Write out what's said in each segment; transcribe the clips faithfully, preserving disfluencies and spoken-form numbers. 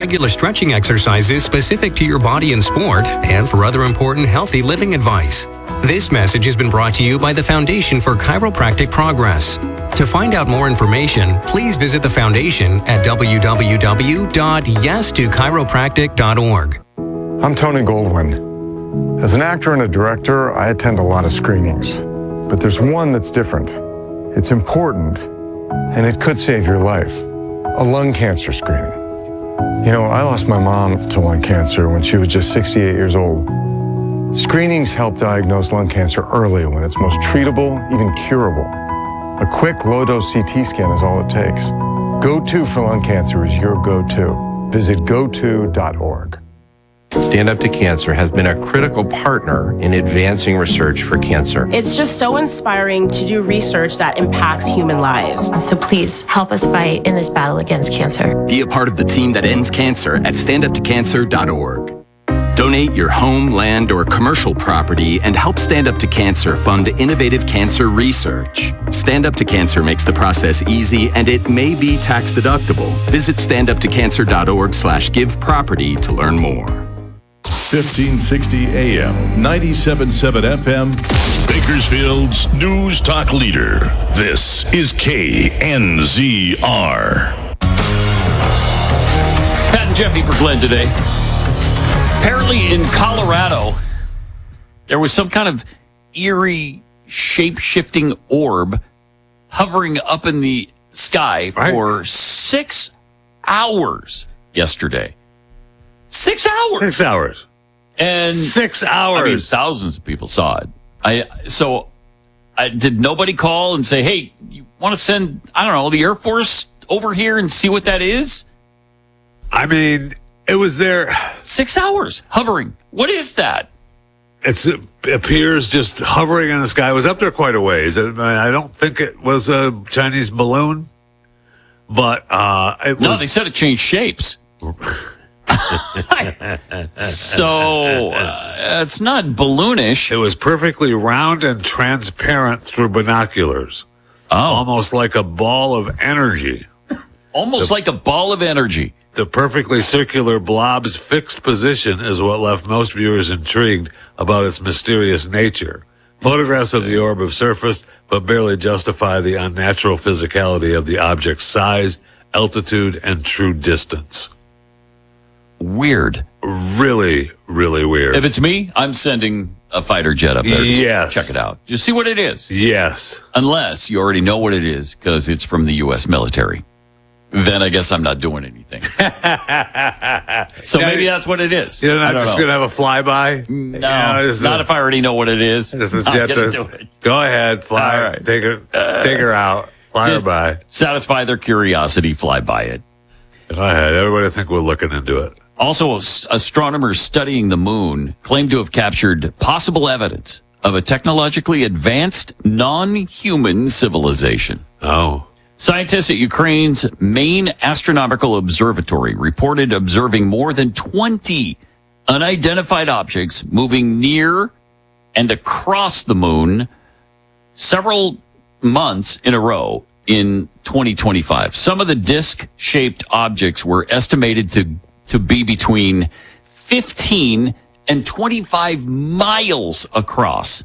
regular stretching exercises specific to your body and sport, and for other important healthy living advice. This message has been brought to you by the Foundation for Chiropractic Progress. To find out more information, please visit the Foundation at w w w dot yes to chiropractic dot org. I'm Tony Goldwyn. As an actor and a director, I attend a lot of screenings. But there's one that's different. It's important, and it could save your life. A lung cancer screening. You know, I lost my mom to lung cancer when she was just sixty-eight years old. Screenings help diagnose lung cancer early when it's most treatable, even curable. A quick low-dose C T scan is all it takes. Go to for lung cancer is your go-to. Visit go to dot org. Stand Up to Cancer has been a critical partner in advancing research for cancer. It's just so inspiring to do research that impacts human lives. So please help us fight in this battle against cancer. Be a part of the team that ends cancer at stand up to cancer dot org. Donate your home, land, or commercial property and help Stand Up to Cancer fund innovative cancer research. Stand Up to Cancer makes the process easy, and it may be tax deductible. Visit stand up to cancer dot org slash give property to learn more. fifteen sixty A M, ninety-seven point seven F M, Bakersfield's News Talk leader. This is K N Z R. Pat and Jeffy for Glenn today. Apparently in Colorado, there was some kind of eerie, shape-shifting orb hovering up in the sky right. for six hours yesterday. Six hours. Six hours. And Six hours. I mean, thousands of people saw it. I so I, did nobody call and say, hey, you want to send, I don't know, the Air Force over here and see what that is? I mean, it was there. Six hours hovering. What is that? It's, it appears just hovering in the sky. It was up there quite a ways. I, mean, I don't think it was a Chinese balloon, but uh, it was. No, they said it changed shapes. So uh, it's not balloonish. It was perfectly round and transparent through binoculars. Oh. Almost like a ball of energy. Almost the, like a ball of energy. The perfectly circular blob's fixed position is what left most viewers intrigued about its mysterious nature. Photographs of the orb have surfaced, but barely justify the unnatural physicality of the object's size, altitude, and true distance. Weird. Really, really weird. If it's me, I'm sending a fighter jet up there to yes. check it out. Just see what it is. Yes. Unless you already know what it is because it's from the U S military. Then I guess I'm not doing anything. So maybe that's what it is. You're not just going to have a flyby? No, you know, not a, if I already know what it is. Just a I'm jet gonna to, do it. Go ahead, fly. All right. Take her, uh, take her out. Fly her by. Satisfy their curiosity, fly by it. Go ahead. Everybody think we're looking into it. Also, astronomers studying the moon claim to have captured possible evidence of a technologically advanced non-human civilization. Oh. Scientists at Ukraine's main astronomical observatory reported observing more than twenty unidentified objects moving near and across the moon several months in a row in twenty twenty-five. Some of the disc-shaped objects were estimated to, to be between fifteen and twenty-five miles across.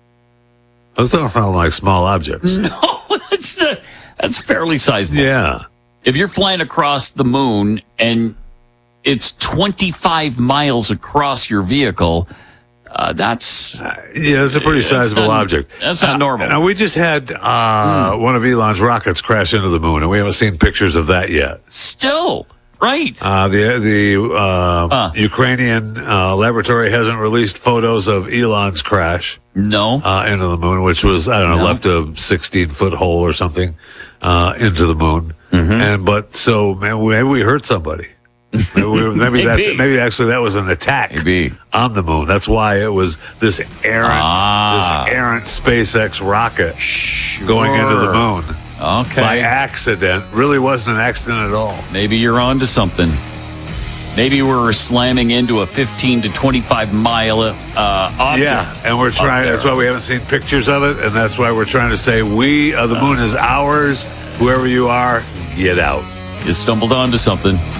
Those don't sound like small objects. No, that's uh, that's fairly sizable. Yeah. If you're flying across the moon and it's twenty-five miles across your vehicle, uh, that's... Uh, yeah, it's a pretty sizable not, object. That's not uh, normal. Now, we just had uh, hmm. one of Elon's rockets crash into the moon, and we haven't seen pictures of that yet. Still, right. Uh, the the uh, uh. Ukrainian uh, laboratory hasn't released photos of Elon's crash. No. Uh, into the moon, which was, I don't know, no. left a sixteen-foot hole or something uh, into the moon. Mm-hmm. And But, so, man, maybe we hurt somebody. Maybe, we, maybe, that, maybe actually that was an attack maybe. on the moon. That's why it was this errant, ah. this errant SpaceX rocket sure. going into the moon. Okay. By accident. Really wasn't an accident at all. Maybe you're on to something. Maybe we're slamming into a fifteen to twenty-five mile uh, object. Yeah, and we're trying, that's why we haven't seen pictures of it, and that's why we're trying to say, we, uh, the moon is ours. Whoever you are, get out. You stumbled onto something.